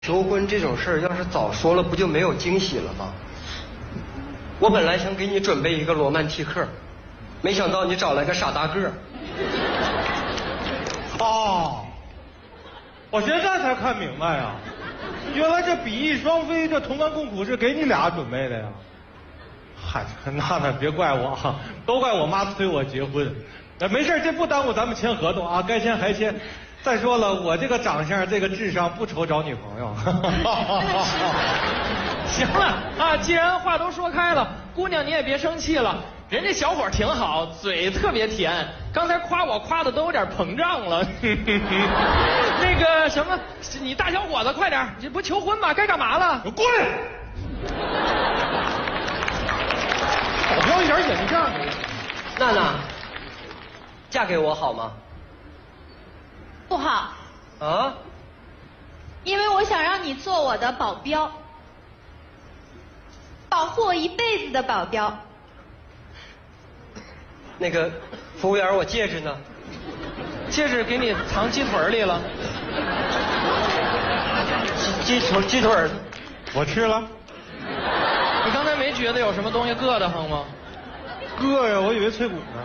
求婚这种事儿，要是早说了，不就没有惊喜了吗？我本来想给你准备一个罗曼蒂克，没想到你找来个傻大个。 哦，我现在才看明白呀，原来这比翼双飞，这同甘共苦是给你俩准备的呀。嗨，那别怪我啊，都怪我妈催我结婚。没事，这不耽误咱们签合同啊，该签还签。再说了，我这个长相，这个智商，不愁找女朋友。 行了啊，既然话都说开了，姑娘你也别生气了，人家小伙挺好，嘴特别甜，刚才夸我夸的都有点膨胀了。那个什么，你大小伙子快点，你不求婚吗？该干嘛了？ 滚！少标一点眼镜。 娜娜，嫁给我好吗？ 不好， 啊？ 因为我想让你做我的保镖，保护我一辈子的保镖。 那个服务员，我戒指呢？ 戒指给你藏鸡腿里了。 鸡腿儿， 我吃了。 你刚才没觉得有什么东西硌得慌吗？ 哥呀，我以为脆骨呢。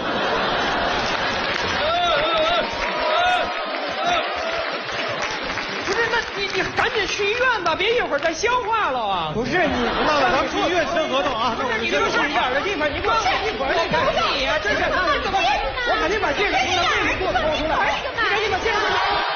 不是，那你赶紧去医院吧，别一会儿再消化了啊！ 不是你， 那咱们去医院签合同啊。 不是你这是一点的地方，你给我站一会儿，你赶紧呀，这是我赶紧把戒指从他背里给我掏出来，你赶紧把戒指。